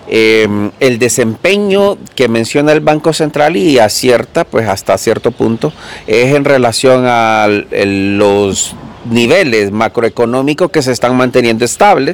El desempeño que menciona el Banco Central y acierta, pues hasta cierto punto, es en relación a los niveles macroeconómicos que se están manteniendo estables.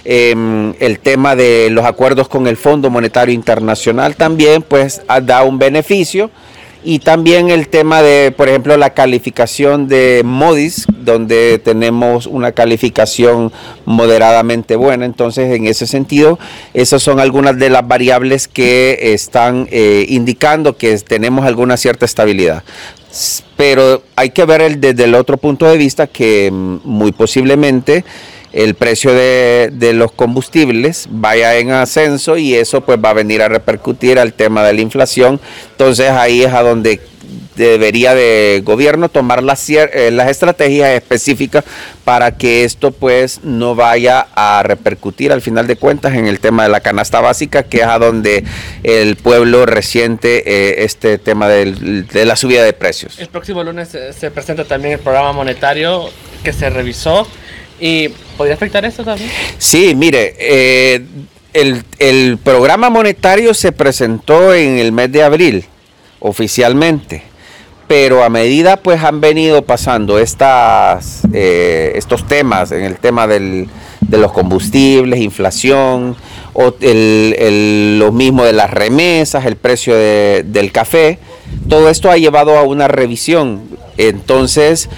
El tema de los acuerdos con el Fondo Monetario Internacional también pues da un beneficio. Y también el tema de, por ejemplo, la calificación de Moody's, donde tenemos una calificación moderadamente buena. Entonces, en ese sentido, esas son algunas de las variables que están indicando que tenemos alguna cierta estabilidad. Pero hay que ver desde el otro punto de vista que muy posiblemente el precio de los combustibles vaya en ascenso y eso pues va a venir a repercutir al tema de la inflación. Entonces ahí es a donde debería de gobierno tomar las estrategias específicas para que esto pues no vaya a repercutir al final de cuentas en el tema de la canasta básica, que es a donde el pueblo resiente este tema de la subida de precios. El próximo lunes se presenta también el programa monetario que se revisó. ¿Y podría afectar esto también? Sí, mire, el programa monetario se presentó en el mes de abril, oficialmente, pero a medida pues han venido pasando estos temas, en el tema de los combustibles, inflación, o lo mismo de las remesas, el precio del café, todo esto ha llevado a una revisión. Entonces,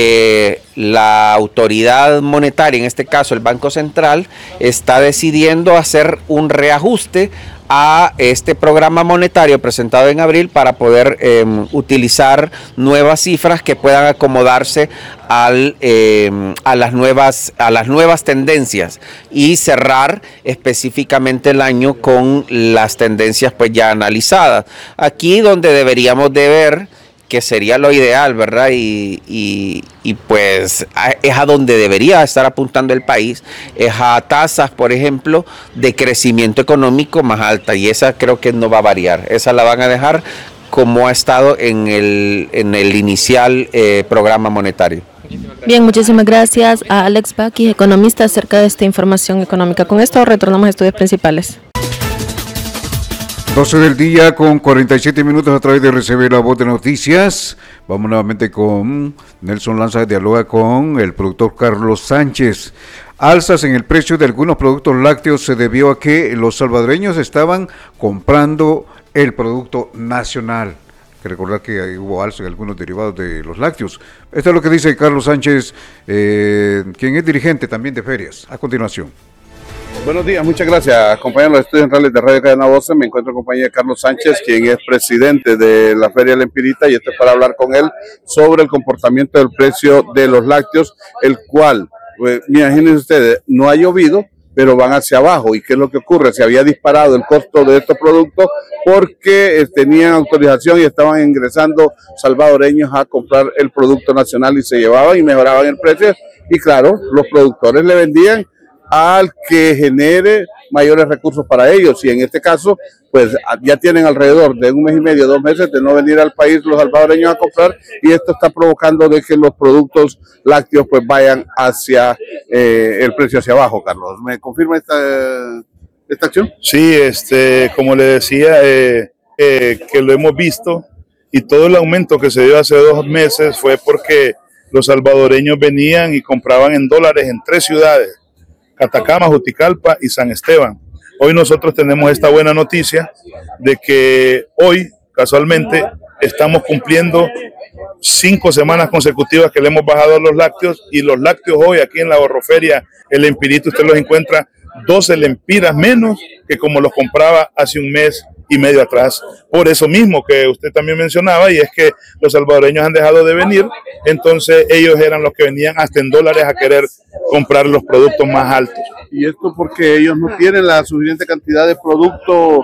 la autoridad monetaria, en este caso el Banco Central, está decidiendo hacer un reajuste a este programa monetario presentado en abril para poder utilizar nuevas cifras que puedan acomodarse a las nuevas tendencias y cerrar específicamente el año con las tendencias pues ya analizadas. Aquí donde deberíamos de ver que sería lo ideal, ¿verdad? Y pues es a donde debería estar apuntando el país, es a tasas, por ejemplo, de crecimiento económico más alta, y esa creo que no va a variar, esa la van a dejar como ha estado en el inicial programa monetario. Bien, muchísimas gracias a Alex Baquis, economista, acerca de esta información económica. Con esto retornamos a estudios principales. 12 del día con 47 minutos a través de RCB La Voz de Noticias. Vamos nuevamente con Nelson Lanza, dialoga con el productor Carlos Sánchez. Alzas en el precio de algunos productos lácteos se debió a que los salvadoreños estaban comprando el producto nacional. Hay que recordar que hubo alza en algunos derivados de los lácteos. Esto es lo que dice Carlos Sánchez, quien es dirigente también de ferias. A continuación. Buenos días, muchas gracias. Compañeros de los estudios centrales de Radio Cadena Voces, me encuentro en compañía de Carlos Sánchez, quien es presidente de la Feria La Empirita, y esto es para hablar con él sobre el comportamiento del precio de los lácteos, el cual, pues, imagínense ustedes, no ha llovido, pero van hacia abajo. ¿Y qué es lo que ocurre? Se había disparado el costo de estos productos porque tenían autorización y estaban ingresando salvadoreños a comprar el producto nacional y se llevaban y mejoraban el precio. Y claro, los productores le vendían al que genere mayores recursos para ellos, y en este caso pues ya tienen alrededor de 1 mes y medio, 2 meses de no venir al país los salvadoreños a comprar, y esto está provocando de que los productos lácteos pues vayan hacia el precio hacia abajo. Carlos, ¿me confirma esta acción? Sí, como le decía, que lo hemos visto, y todo el aumento que se dio hace 2 meses fue porque los salvadoreños venían y compraban en dólares en 3 ciudades: Catacama, Juticalpa y San Esteban. Hoy nosotros tenemos esta buena noticia de que hoy, casualmente, estamos cumpliendo 5 semanas consecutivas que le hemos bajado a los lácteos, y los lácteos hoy aquí en la Ahorroferia, el Empirito, usted los encuentra 12 lempiras menos que como los compraba hace 1 mes y medio atrás. Por eso mismo que usted también mencionaba, y es que los salvadoreños han dejado de venir, entonces ellos eran los que venían hasta en dólares a querer comprar los productos más altos. Y esto porque ellos no tienen la suficiente cantidad de producto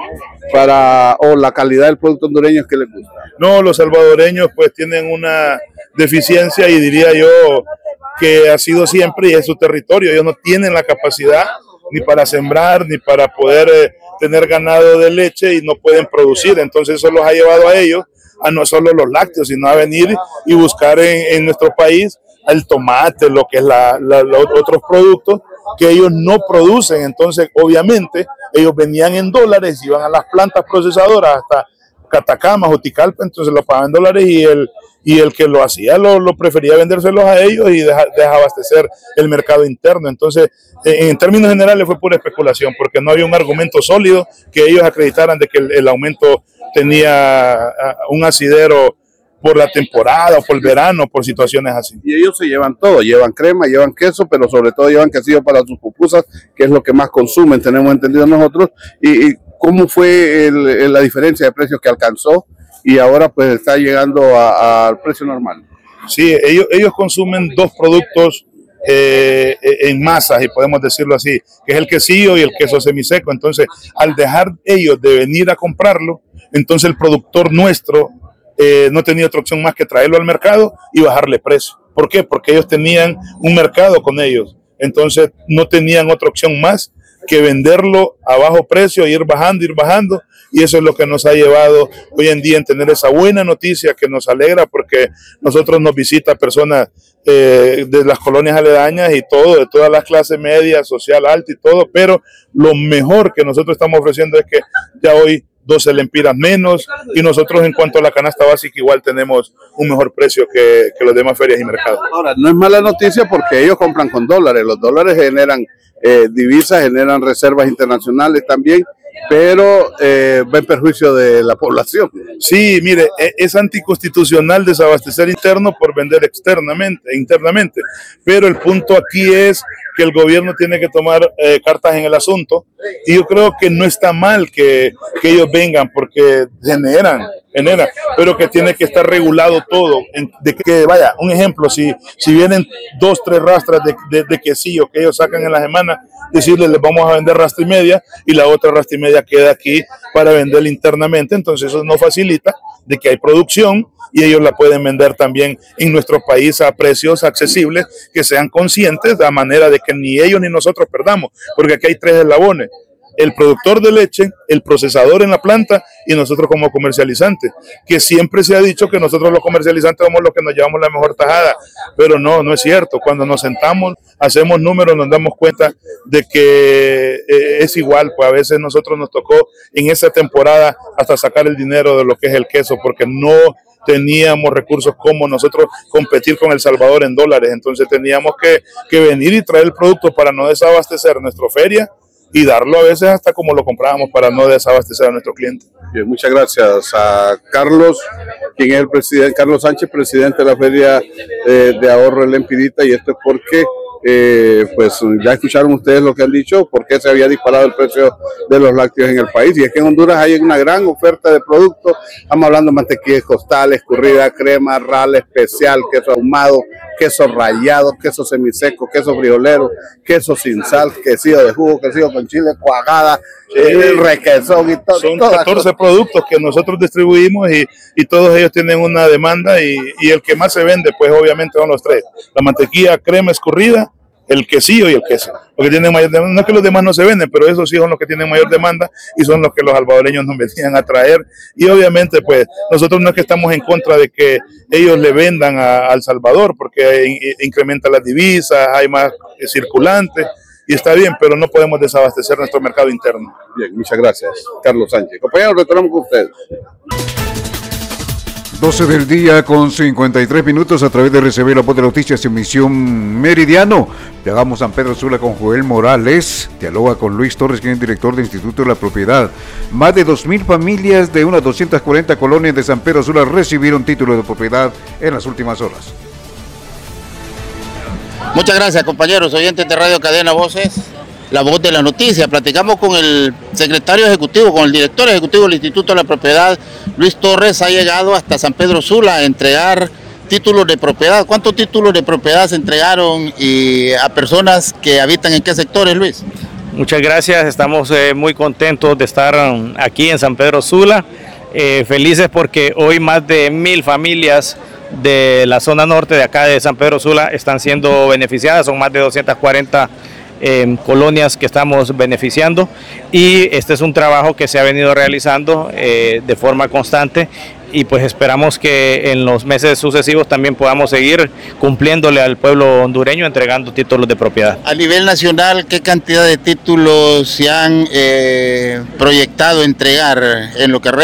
o la calidad del producto hondureño que les gusta. No, los salvadoreños pues tienen una deficiencia, y diría yo que ha sido siempre, y es su territorio. Ellos no tienen la capacidad ni para sembrar, ni para poder tener ganado de leche, y no pueden producir. Entonces eso los ha llevado a ellos a no solo los lácteos, sino a venir y buscar en nuestro país el tomate, lo que es los otros productos, que ellos no producen. Entonces, obviamente, ellos venían en dólares, iban a las plantas procesadoras hasta Catacamas o Ticalpa, entonces lo pagaban en dólares y el que lo hacía lo prefería vendérselos a ellos y dejar abastecer el mercado interno. Entonces, en términos generales fue pura especulación, porque no había un argumento sólido que ellos acreditaran de que el aumento tenía un asidero por la temporada, o por el verano, por situaciones así. Y ellos se llevan todo, llevan crema, llevan queso, pero sobre todo llevan quesillo para sus pupusas, que es lo que más consumen, tenemos entendido nosotros. Y ¿cómo fue la diferencia de precios que alcanzó y ahora pues está llegando al precio normal? Sí, ellos consumen dos productos en masas, y podemos decirlo así, que es el quesillo y el queso semiseco. Entonces, al dejar ellos de venir a comprarlo, entonces el productor nuestro no tenía otra opción más que traerlo al mercado y bajarle precio. ¿Por qué? Porque ellos tenían un mercado con ellos, entonces no tenían otra opción más que venderlo a bajo precio e ir bajando, y eso es lo que nos ha llevado hoy en día en tener esa buena noticia que nos alegra, porque nosotros nos visita personas de las colonias aledañas y todo, de todas las clases medias, social, alta y todo, pero lo mejor que nosotros estamos ofreciendo es que ya hoy 12 lempiras menos, y nosotros en cuanto a la canasta básica igual tenemos un mejor precio que los demás ferias y mercados. Ahora, no es mala noticia porque ellos compran con dólares, los dólares generan divisas, generan reservas internacionales también, pero va en perjuicio de la población. Sí, mire, es anticonstitucional desabastecer interno por vender internamente, pero el punto aquí es que el gobierno tiene que tomar cartas en el asunto, y yo creo que no está mal que ellos vengan, porque generan, pero que tiene que estar regulado todo, de que vaya, un ejemplo, si vienen 2, 3 rastras de quesillo que ellos sacan en la semana, decirles les vamos a vender rastra y media, y la otra rastra y media queda aquí para venderla internamente. Entonces eso nos facilita de que hay producción y ellos la pueden vender también en nuestro país a precios accesibles, que sean conscientes, de manera de que ni ellos ni nosotros perdamos, porque aquí hay 3 eslabones: el productor de leche, el procesador en la planta y nosotros como comercializantes, que siempre se ha dicho que nosotros los comercializantes somos los que nos llevamos la mejor tajada, pero no es cierto. Cuando nos sentamos, hacemos números, nos damos cuenta de que es igual. Pues a veces nosotros nos tocó en esa temporada hasta sacar el dinero de lo que es el queso, porque no teníamos recursos como nosotros competir con El Salvador en dólares. Entonces teníamos que venir y traer el producto para no desabastecer nuestra feria, y darlo a veces hasta como lo comprábamos para no desabastecer a nuestros clientes. Bien, muchas gracias a Carlos, quien es el presidente, Carlos Sánchez, presidente de la Feria de Ahorro de la Empirita, y esto es porque pues ya escucharon ustedes lo que han dicho, por qué se había disparado el precio de los lácteos en el país. Y es que en Honduras hay una gran oferta de productos. Estamos hablando de mantequilla costal, escurrida, crema, rala especial, queso ahumado, queso rallado, queso semiseco, queso friolero, queso sin sal, quesillo de jugo, quesillo con chile, cuajada, requesón y todo. Son 14 productos que nosotros distribuimos, y todos ellos tienen una demanda, y el que más se vende pues obviamente son los 3: la mantequilla, crema escurrida, el quesillo y el queso, porque tienen mayor demanda. No es que los demás no se venden, pero esos sí son los que tienen mayor demanda y son los que los salvadoreños nos venían a traer. Y obviamente pues nosotros no es que estamos en contra de que ellos le vendan a El Salvador, porque incrementa las divisas, hay más circulantes y está bien, pero no podemos desabastecer nuestro mercado interno. Bien, muchas gracias, Carlos Sánchez. Compañeros, retornamos con ustedes. 12 del día con 53 minutos a través de Recibir la Voz de Noticias, emisión Meridiano. Llegamos a San Pedro Sula con Joel Morales. Dialoga con Luis Torres, quien es director del Instituto de la Propiedad. Más de 2,000 familias de unas 240 colonias de San Pedro Sula recibieron título de propiedad en las últimas horas. Muchas gracias, compañeros oyentes de Radio Cadena Voces, la voz de la noticia. Platicamos con el secretario ejecutivo, con el director ejecutivo del Instituto de la Propiedad, Luis Torres. Ha llegado hasta San Pedro Sula a entregar títulos de propiedad. ¿Cuántos títulos de propiedad se entregaron y a personas que habitan en qué sectores, Luis? Muchas gracias, estamos muy contentos de estar aquí en San Pedro Sula, felices porque hoy más de 1,000 familias de la zona norte de acá de San Pedro Sula están siendo beneficiadas. Son más de 240 colonias que estamos beneficiando, y este es un trabajo que se ha venido realizando de forma constante, y pues esperamos que en los meses sucesivos también podamos seguir cumpliéndole al pueblo hondureño entregando títulos de propiedad. A nivel nacional, ¿qué cantidad de títulos se han proyectado entregar en lo que